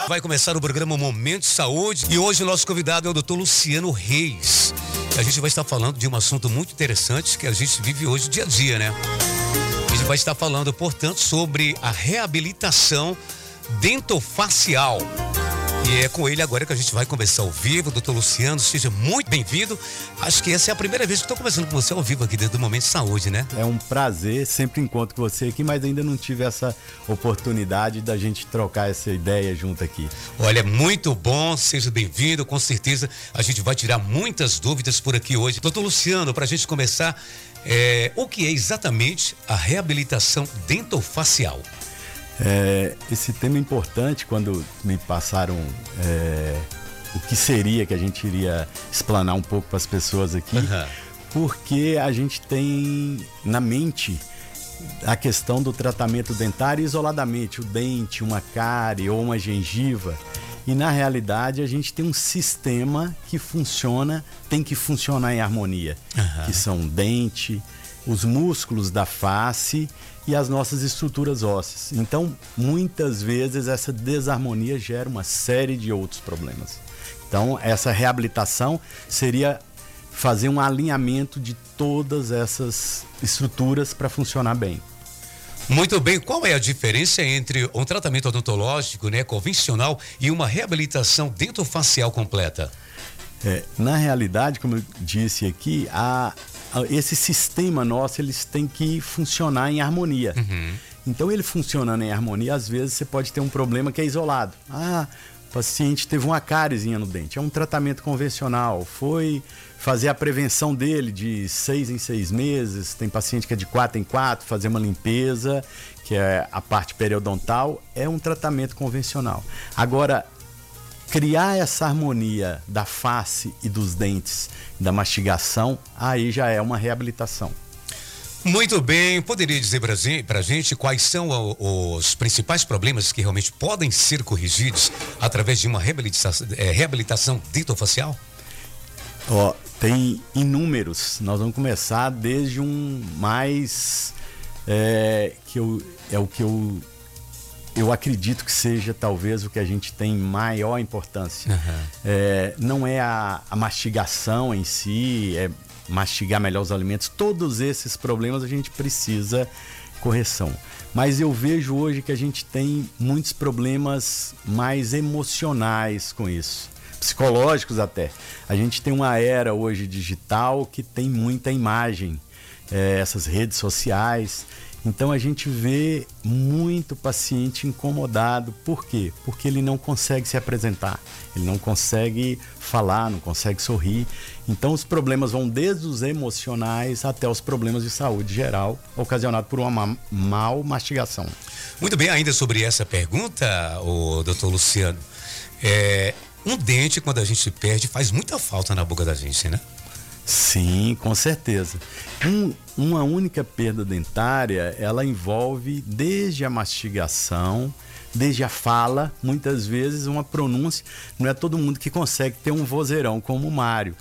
Vai começar o programa Momento de Saúde e hoje o nosso convidado é o Dr. Luciano Reis. A gente vai estar falando de um assunto muito interessante que a gente vive hoje no dia a dia, né? A gente vai estar falando, portanto, sobre a reabilitação dentofacial. E é com ele agora que a gente vai conversar ao vivo. Doutor Luciano, seja muito bem-vindo. Acho que essa é a primeira vez que estou conversando com você ao vivo aqui dentro do Momento de Saúde, né? É um prazer, sempre encontro com você aqui, mas ainda não tive essa oportunidade da gente trocar essa ideia junto aqui. Olha, muito bom, seja bem-vindo, com certeza a gente vai tirar muitas dúvidas por aqui hoje. Doutor Luciano, para a gente começar, o que é exatamente a reabilitação dentofacial? Esse tema é importante. Quando me passaram o que seria, que a gente iria explanar um pouco para as pessoas aqui, porque a gente tem na mente a questão do tratamento dentário isoladamente, o dente, uma cárie ou uma gengiva, e na realidade a gente tem um sistema que funciona, tem que funcionar em harmonia, que são o dente, os músculos da face e as nossas estruturas ósseas. Então, muitas vezes essa desarmonia gera uma série de outros problemas. Então, essa reabilitação seria fazer um alinhamento de todas essas estruturas para funcionar bem. Muito bem, qual é a diferença entre um tratamento odontológico, né, convencional e uma reabilitação dentofacial completa? Na realidade, como eu disse aqui, esse sistema nosso, eles têm que funcionar em harmonia. Então, ele funcionando em harmonia, às vezes você pode ter um problema que é isolado. O paciente teve uma cárizinha no dente, é um tratamento convencional, foi fazer a prevenção dele de 6 em 6 meses, tem paciente que é de 4 em 4, fazer uma limpeza, que é a parte periodontal, é um tratamento convencional. Agora, criar essa harmonia da face e dos dentes, da mastigação, aí já é uma reabilitação. Muito bem, poderia dizer pra gente quais são os principais problemas que realmente podem ser corrigidos através de uma reabilitação dentofacial? Tem inúmeros. Nós vamos começar desde um mais eu acredito que seja talvez o que a gente tem maior importância. Não é a mastigação em si, é mastigar melhor os alimentos. Todos esses problemas a gente precisa correção. Mas eu vejo hoje que a gente tem muitos problemas mais emocionais com isso, psicológicos até. A gente tem uma era hoje digital que tem muita imagem, essas redes sociais. Então a gente vê muito paciente incomodado. Por quê? Porque ele não consegue se apresentar, ele não consegue falar, não consegue sorrir. Então os problemas vão desde os emocionais até os problemas de saúde geral, ocasionados por uma mal mastigação. Muito bem, ainda sobre essa pergunta, o doutor Luciano, um dente, quando a gente perde, faz muita falta na boca da gente, né? Sim, com certeza. Uma única perda dentária, ela envolve desde a mastigação, desde a fala, muitas vezes uma pronúncia. Não é todo mundo que consegue ter um vozeirão como o Mário.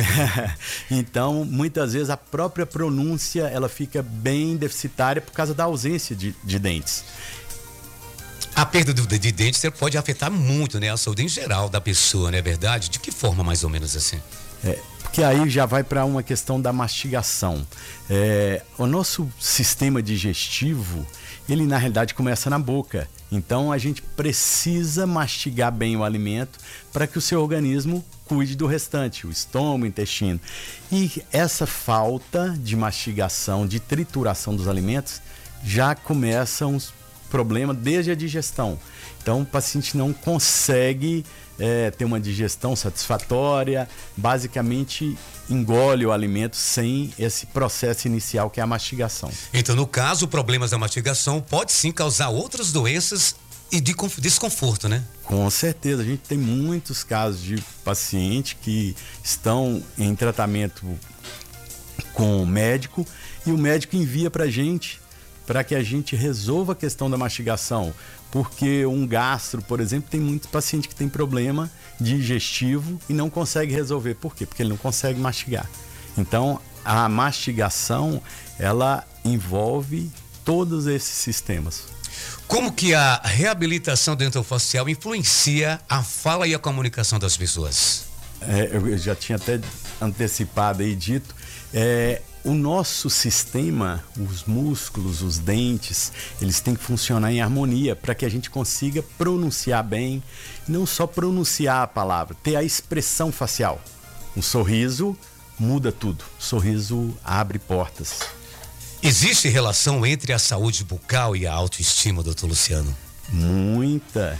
Então, muitas vezes a própria pronúncia, ela fica bem deficitária por causa da ausência de dentes. A perda de dentes pode afetar muito, né, a saúde em geral da pessoa, não é verdade? De que forma, mais ou menos assim? Porque aí já vai para uma questão da mastigação. O nosso sistema digestivo, ele na realidade começa na boca. Então a gente precisa mastigar bem o alimento para que o seu organismo cuide do restante, o estômago, o intestino. E essa falta de mastigação, de trituração dos alimentos, já começa uns problemas desde a digestão. Então o paciente não consegue ter uma digestão satisfatória, basicamente engole o alimento sem esse processo inicial que é a mastigação. Então, no caso, problemas da mastigação pode sim causar outras doenças e de desconforto, né? Com certeza, a gente tem muitos casos de pacientes que estão em tratamento com o médico e o médico envia pra gente para que a gente resolva a questão da mastigação. Porque um gastro, por exemplo, tem muitos pacientes que têm problema digestivo e não consegue resolver. Por quê? Porque ele não consegue mastigar. Então, a mastigação, ela envolve todos esses sistemas. Como que a reabilitação dentofacial influencia a fala e a comunicação das pessoas? Eu já tinha até antecipado e dito, o nosso sistema, os músculos, os dentes, eles têm que funcionar em harmonia para que a gente consiga pronunciar bem, não só pronunciar a palavra, ter a expressão facial. Um sorriso muda tudo, o sorriso abre portas. Existe relação entre a saúde bucal e a autoestima, doutor Luciano? Muita.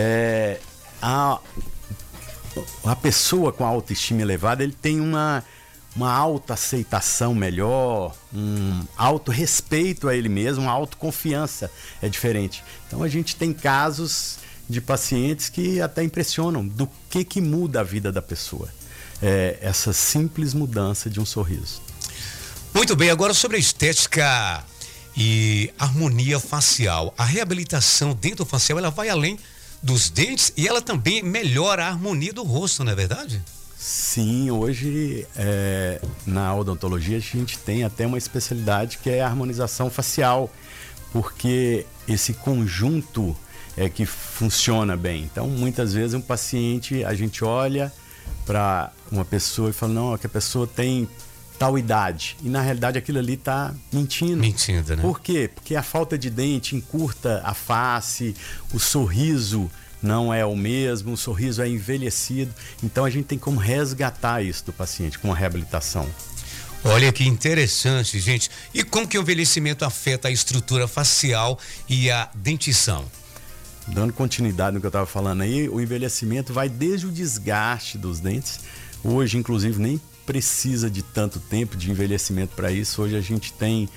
A pessoa com a autoestima elevada, ele tem uma autoaceitação melhor, um autorrespeito a ele mesmo, uma autoconfiança é diferente. Então a gente tem casos de pacientes que até impressionam do que muda a vida da pessoa. Essa simples mudança de um sorriso. Muito bem, agora sobre a estética e harmonia facial. A reabilitação dentofacial, ela vai além dos dentes e ela também melhora a harmonia do rosto, não é verdade? Sim, hoje na odontologia a gente tem até uma especialidade que é a harmonização facial, porque esse conjunto é que funciona bem. Então, muitas vezes um paciente, a gente olha para uma pessoa e fala, não, que a pessoa tem tal idade. E na realidade aquilo ali está mentindo. Mentindo, né? Por quê? Porque a falta de dente encurta a face, o sorriso não é o mesmo, o sorriso é envelhecido. Então a gente tem como resgatar isso do paciente com a reabilitação. Olha que interessante, gente. E como que o envelhecimento afeta a estrutura facial e a dentição? Dando continuidade no que eu estava falando aí, o envelhecimento vai desde o desgaste dos dentes. Hoje, inclusive, nem precisa de tanto tempo de envelhecimento para isso. Hoje a gente tem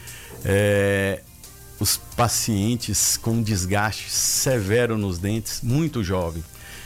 os pacientes com desgaste severo nos dentes, muito jovem.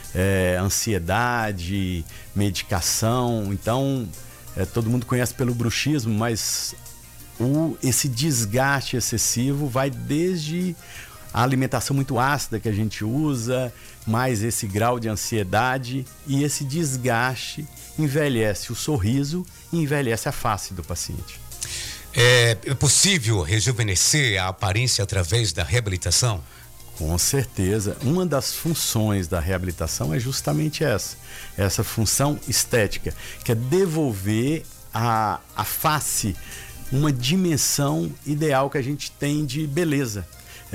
Ansiedade, medicação. Então, todo mundo conhece pelo bruxismo, mas esse desgaste excessivo vai desde a alimentação muito ácida que a gente usa, mais esse grau de ansiedade, e esse desgaste envelhece o sorriso e envelhece a face do paciente. É possível rejuvenescer a aparência através da reabilitação? Com certeza. Uma das funções da reabilitação é justamente essa função estética, que é devolver à face uma dimensão ideal que a gente tem de beleza.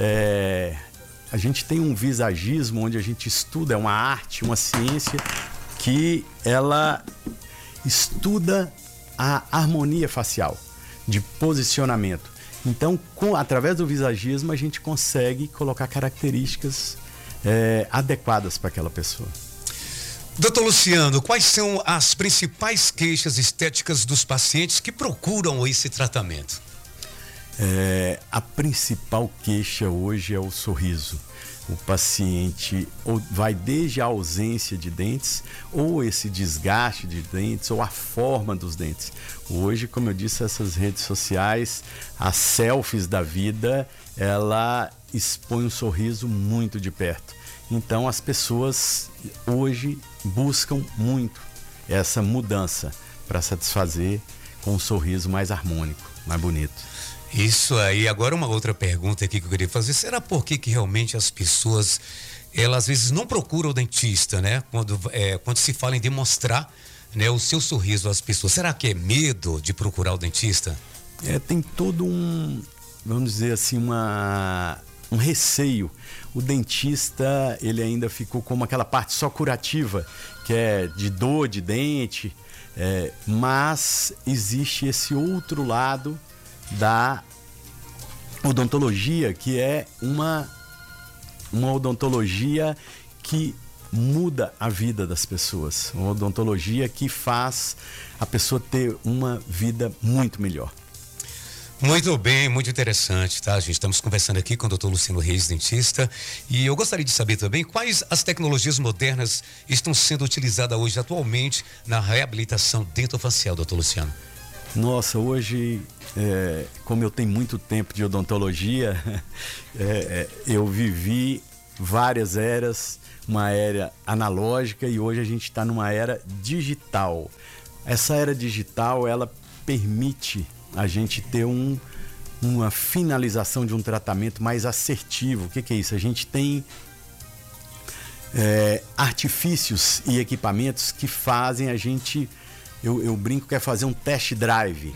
A gente tem um visagismo onde a gente estuda, é uma arte, uma ciência que ela estuda a harmonia facial, de posicionamento. Então, através do visagismo, a gente consegue colocar características adequadas para aquela pessoa. Doutor Luciano, quais são as principais queixas estéticas dos pacientes que procuram esse tratamento? A principal queixa hoje é o sorriso. O paciente vai desde a ausência de dentes, ou esse desgaste de dentes, ou a forma dos dentes. Hoje, como eu disse, essas redes sociais, as selfies da vida, ela expõe um sorriso muito de perto. Então as pessoas hoje buscam muito essa mudança para satisfazer com um sorriso mais harmônico, mais bonito. Isso aí. Agora uma outra pergunta aqui que eu queria fazer. Será por que realmente as pessoas, elas às vezes não procuram o dentista, né? Quando se fala em demonstrar, né, o seu sorriso às pessoas. Será que é medo de procurar o dentista? Tem todo vamos dizer assim, um receio. O dentista, ele ainda ficou como aquela parte só curativa, que é de dor de dente, mas existe esse outro lado da odontologia, que é uma odontologia que muda a vida das pessoas, uma odontologia que faz a pessoa ter uma vida muito melhor. Muito bem, muito interessante, tá, gente? Estamos conversando aqui com o Dr. Luciano Reis, dentista, e eu gostaria de saber também quais as tecnologias modernas estão sendo utilizadas hoje atualmente na reabilitação dentofacial, Dr. Luciano. Nossa, hoje, como eu tenho muito tempo de odontologia, eu vivi várias eras, uma era analógica, e hoje a gente está numa era digital. Essa era digital, ela permite a gente ter uma finalização de um tratamento mais assertivo. O que é isso? A gente tem artifícios e equipamentos que fazem a gente, eu brinco que é fazer um test drive.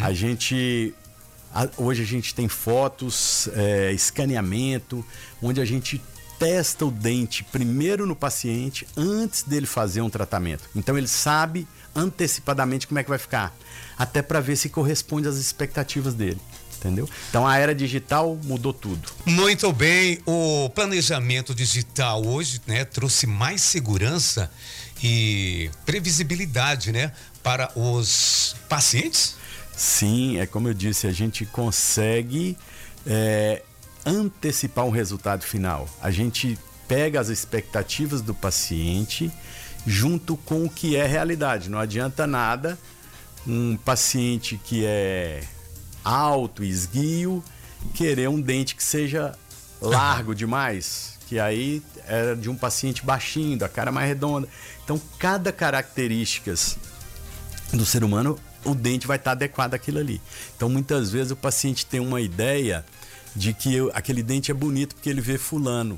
Hoje a gente tem fotos, escaneamento, onde a gente testa o dente primeiro no paciente antes dele fazer um tratamento. Então ele sabe antecipadamente como é que vai ficar, até para ver se corresponde às expectativas dele. Entendeu? Então a era digital mudou tudo. Muito bem, o planejamento digital hoje, né, trouxe mais segurança e previsibilidade, né, para os pacientes? Sim, é como eu disse, a gente consegue antecipar um resultado final. A gente pega as expectativas do paciente junto com o que é realidade. Não adianta nada um paciente que é alto, esguio, querer um dente que seja largo demais, que aí era de um paciente baixinho, da cara mais redonda. Então, cada característica do ser humano, o dente vai estar adequado àquilo ali. Então, muitas vezes o paciente tem uma ideia de que aquele dente é bonito porque ele vê fulano.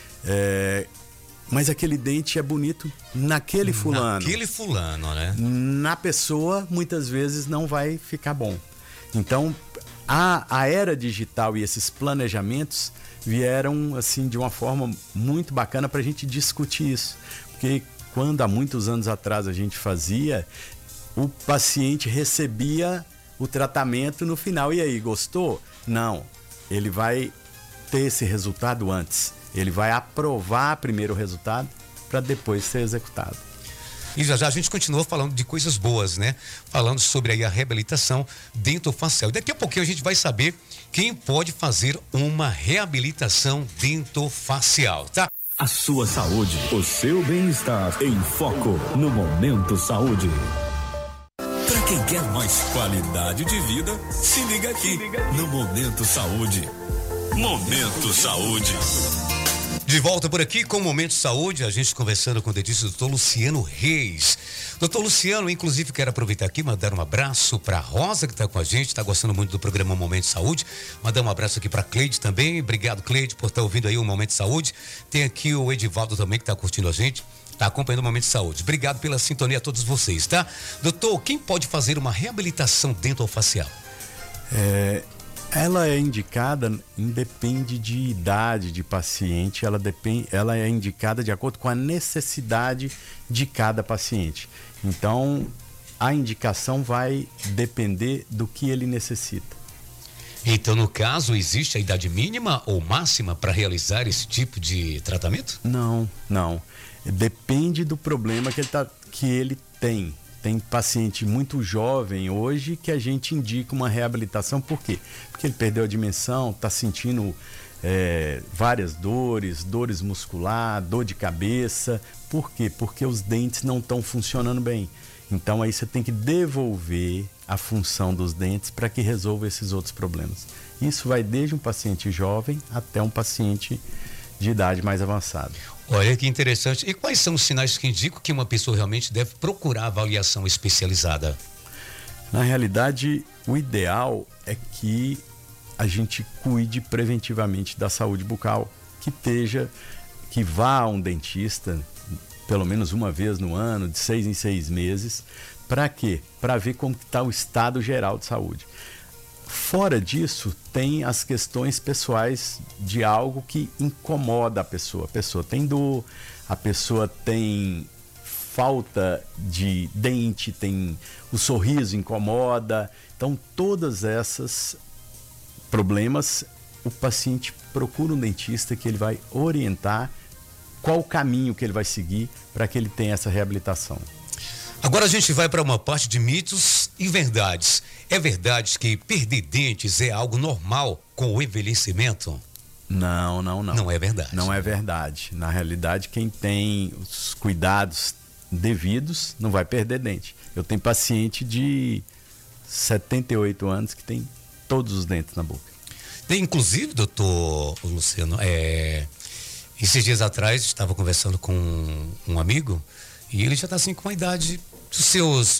Mas aquele dente é bonito naquele fulano. Naquele fulano, né? Na pessoa, muitas vezes não vai ficar bom. Então, a era digital e esses planejamentos vieram assim de uma forma muito bacana para a gente discutir isso. Porque quando há muitos anos atrás a gente fazia, o paciente recebia o tratamento no final. E aí, gostou? Não. Ele vai ter esse resultado antes. Ele vai aprovar primeiro o resultado para depois ser executado. E já a gente continua falando de coisas boas, né? Falando sobre aí a reabilitação dentofacial. Daqui a pouquinho a gente vai saber quem pode fazer uma reabilitação dentofacial, tá? A sua saúde, o seu bem-estar em foco no Momento Saúde. Para quem quer mais qualidade de vida, se liga aqui no Momento Saúde. Momento Saúde. De volta por aqui com o Momento Saúde, a gente conversando com o dentista Dr. Luciano Reis. Doutor Luciano, inclusive quero aproveitar aqui, mandar um abraço para Rosa que está com a gente, está gostando muito do programa Momento Saúde. Mandar um abraço aqui para Cleide também. Obrigado, Cleide, por estar ouvindo aí o Momento Saúde. Tem aqui o Edivaldo também que está curtindo a gente, está acompanhando o Momento Saúde. Obrigado pela sintonia a todos vocês, tá? Doutor, quem pode fazer uma reabilitação dentofacial? Ela é indicada, independe de idade de paciente, ela é indicada de acordo com a necessidade de cada paciente. Então, a indicação vai depender do que ele necessita. Então, no caso, existe a idade mínima ou máxima para realizar esse tipo de tratamento? Não. Depende do problema que ele tem. Tem paciente muito jovem hoje que a gente indica uma reabilitação. Por quê? Porque ele perdeu a dimensão, está sentindo várias dores muscular, dor de cabeça. Por quê? Porque os dentes não estão funcionando bem. Então aí você tem que devolver a função dos dentes para que resolva esses outros problemas. Isso vai desde um paciente jovem até um paciente de idade mais avançada. Olha que interessante. E quais são os sinais que indicam que uma pessoa realmente deve procurar avaliação especializada? Na realidade, o ideal é que a gente cuide preventivamente da saúde bucal, que vá a um dentista pelo menos uma vez no ano, de 6 em 6 meses. Para quê? Para ver como está o estado geral de saúde. Fora disso, tem as questões pessoais de algo que incomoda a pessoa. A pessoa tem dor, a pessoa tem falta de dente, o sorriso incomoda. Então, todas essas problemas, o paciente procura um dentista que ele vai orientar qual o caminho que ele vai seguir para que ele tenha essa reabilitação. Agora a gente vai para uma parte de mitos e verdades. É verdade que perder dentes é algo normal com o envelhecimento? Não. Não é verdade. Não é verdade. Na realidade, quem tem os cuidados devidos não vai perder dente. Eu tenho paciente de 78 anos que tem todos os dentes na boca. Tem, inclusive, doutor Luciano, esses dias atrás estava conversando com um amigo e ele já está assim com uma idade dos seus